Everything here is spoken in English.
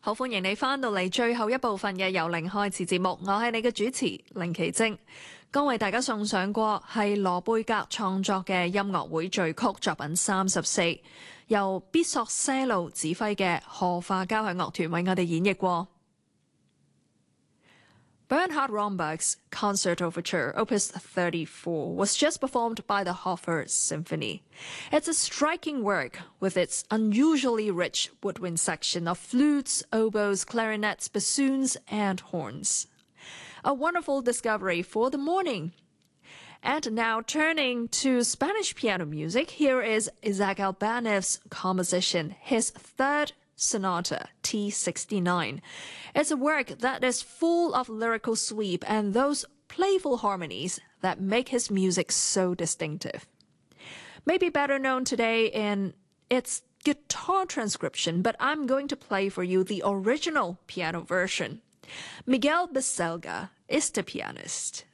好歡迎你返到嚟最後一部分嘅由零開始節目，我係你嘅主持凌奇晶。剛為大家送上過係羅貝格創作嘅音樂會序曲作品34，由必索些路指揮嘅荷化交響樂團為我哋演繹過。Bernhard Romberg's Concert Overture, Opus 34, was just performed by the Hofer Symphony. It's a striking work with its unusually rich woodwind section of flutes, oboes, clarinets, bassoons, and horns. A wonderful discovery for the morning. And now turning to Spanish piano music, here is Isaac Albanev's composition, his third Sonata T69. It's a work that is full of lyrical sweep and those playful harmonies that make his music so distinctive. Maybe better known today in its guitar transcription, but I'm going to play for you the original piano version. Miguel Baselga is the pianist.